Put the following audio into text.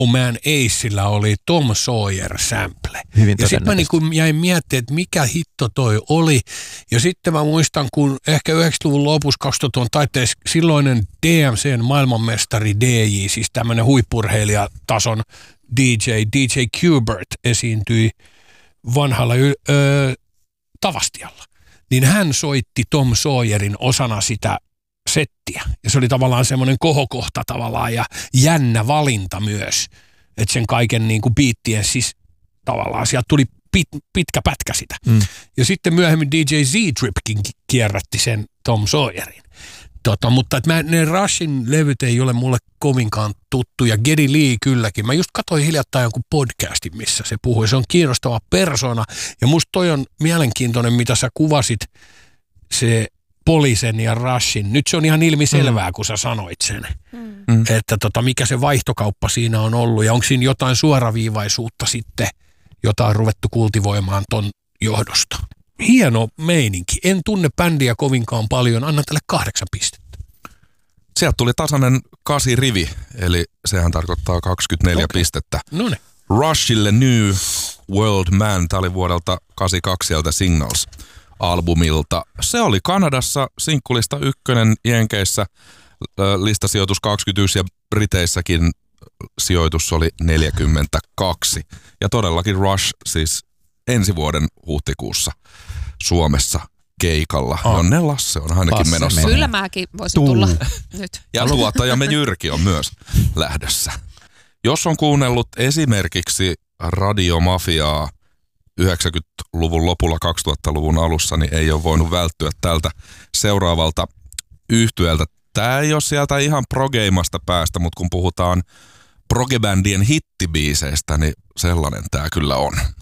Man Acella oli Tom Sawyer-sample. Ja sitten mä niinku jäin miettimään, että mikä hitto toi oli. Ja sitten mä muistan, kun ehkä 90-luvun lopussa 2000-luvun taitteessa silloinen DMCn maailmanmestari DJ, siis tämmöinen huippurheilijatason DJ Qbert esiintyi vanhalla Tavastialla. Niin hän soitti Tom Sawyerin osana sitä settiä. Ja se oli tavallaan semmoinen kohokohta tavallaan ja jännä valinta myös. Että sen kaiken niin kuin biittien siis tavallaan sieltä tuli pitkä pätkä sitä. Ja sitten myöhemmin DJ Z-Tripkin kierrätti sen Tom Sawyerin. Mutta että ne Rushin levyt ei ole mulle kovinkaan tuttu ja Geddy Lee kylläkin. Mä just katsoin hiljattain jonkun podcastin, missä se puhui. Se on kiinnostava persona ja musta toi on mielenkiintoinen, mitä sä kuvasit, se Polisen ja Rushin. Nyt se on ihan ilmiselvää, kun sä sanoit sen, että mikä se vaihtokauppa siinä on ollut ja onko siinä jotain suoraviivaisuutta sitten, jota on ruvettu kultivoimaan ton johdosta. Hieno meininki. En tunne bändiä kovinkaan paljon. Annan tälle 8 pistettä. Sieltä tuli tasainen 8 rivi, eli sehän tarkoittaa 24 pistettä. Noniin. Rushille New World Man, tämä oli vuodelta 82 sieltä Signals-albumilta. Se oli Kanadassa sinkkulista 1, Jenkeissä listasijoitus 21 ja Briteissäkin sijoitus oli 42. Ja todellakin Rush siis ensi vuoden huhtikuussa Suomessa keikalla. Jonne Lasse on ainakin menossa. Kyllä mäkin voisin tulla nyt. Ja tuottajamme Jyrki on myös lähdössä. Jos on kuunnellut esimerkiksi Radiomafiaa 90-luvun lopulla 2000-luvun alussa, niin ei ole voinut välttyä tältä seuraavalta yhtyeeltä. Tämä ei ole sieltä ihan progeimasta päästä, mutta kun puhutaan progebändien hittibiiseistä, niin sellainen tämä kyllä on.